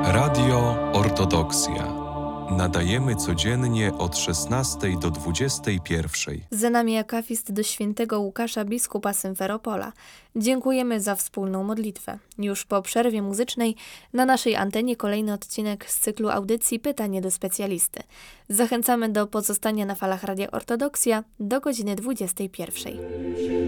Radio Ortodoksja. Nadajemy codziennie od 16 do 21. Za nami akafist do świętego Łukasza, biskupa Symferopola. Dziękujemy za wspólną modlitwę. Już po przerwie muzycznej na naszej antenie kolejny odcinek z cyklu audycji Pytanie do specjalisty. Zachęcamy do pozostania na falach Radia Ortodoksja do godziny 21.